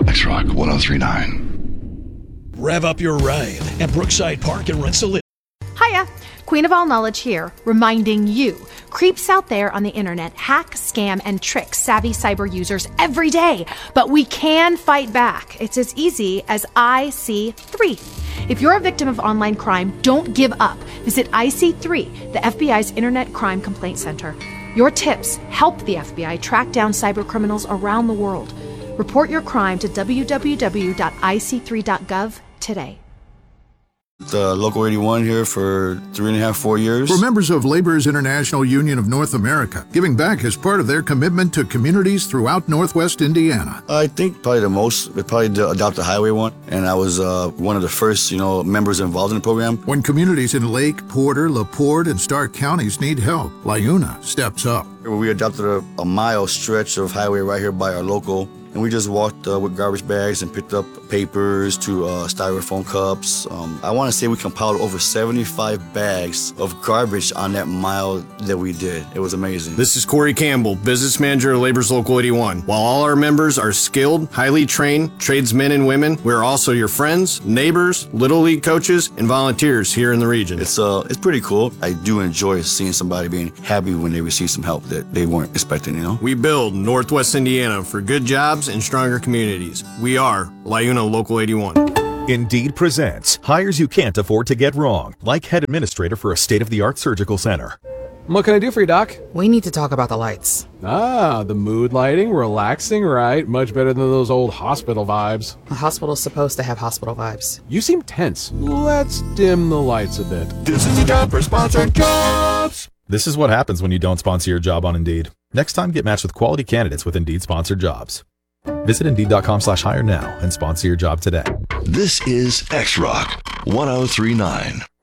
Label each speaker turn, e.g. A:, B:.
A: X-Rock 1039.
B: Rev up your ride at Brookside Park in Rensselaer.
C: Hiya, Queen of All Knowledge here, reminding you, creeps out there on the internet hack, scam, and trick savvy cyber users every day. But we can fight back. It's as easy as IC3. If you're a victim of online crime, don't give up. Visit IC3, the FBI's Internet Crime Complaint Center. Your tips help the FBI track down cyber criminals around the world. Report your crime to www.ic3.gov today.
D: The Local 81 here for 3.5, 4 years.
E: For members of Labor's International Union of North America, giving back is part of their commitment to communities throughout Northwest Indiana.
D: I think probably the most, probably the Adopt a Highway one, and I was one of the first, members involved in the program.
E: When communities in Lake, Porter, LaPorte, and Stark counties need help, LiUNA steps up.
D: We adopted a mile stretch of highway right here by our local, and we just walked with garbage bags and picked up papers to styrofoam cups. I want to say we compiled over 75 bags of garbage on that mile that we did. It was amazing.
F: This is Corey Campbell, business manager of Labor's Local 81. While all our members are skilled, highly trained tradesmen and women, we're also your friends, neighbors, Little League coaches, and volunteers here in the region.
D: It's pretty cool. I do enjoy seeing somebody being happy when they receive some help that they weren't expecting,
F: We build Northwest Indiana for good jobs and stronger communities. We are LiUNA Local 81.
G: Indeed presents hires you can't afford to get wrong, like head administrator for a state-of-the-art surgical center.
H: What can I do for you, Doc?
I: We need to talk about the lights.
H: Ah, the mood lighting, relaxing, right? Much better than those old hospital vibes.
I: A hospital's supposed to have hospital vibes.
H: You seem tense. Let's dim the lights a bit.
A: This is your job for sponsored jobs.
G: This is what happens when you don't sponsor your job on Indeed. Next time, get matched with quality candidates with Indeed sponsored jobs. Visit Indeed.com/hire now and sponsor your job today.
A: This is X-Rock 1039.